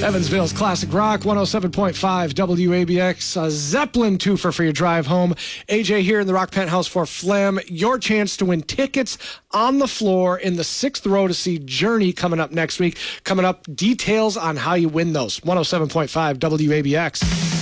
Evansville's Classic Rock, 107.5 WABX. Zeppelin twofer for your drive home. AJ here in the Rock Penthouse for Phlegm. Your chance to win tickets on the floor in the Sixth Row to see Journey coming up next week. Coming up, details on how you win those. 107.5 WABX.